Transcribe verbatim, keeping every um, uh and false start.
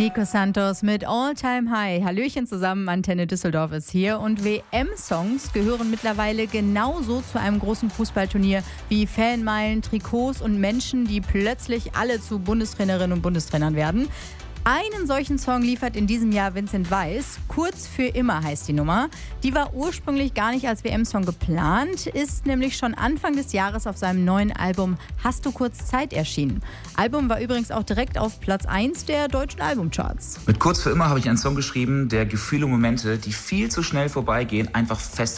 Nico Santos mit All Time High. Hallöchen zusammen, Antenne Düsseldorf ist hier. Und W M-Songs gehören mittlerweile genauso zu einem großen Fußballturnier wie Fanmeilen, Trikots und Menschen, die plötzlich alle zu Bundestrainerinnen und Bundestrainern werden. Einen solchen Song liefert in diesem Jahr Vincent Weiss. Kurz für immer heißt die Nummer. Die war ursprünglich gar nicht als W M-Song geplant, ist nämlich schon Anfang des Jahres auf seinem neuen Album Hast du kurz Zeit erschienen. Album war übrigens auch direkt auf Platz eins der deutschen Albumcharts. Mit Kurz für immer habe ich einen Song geschrieben, der Gefühle und Momente, die viel zu schnell vorbeigehen, einfach fest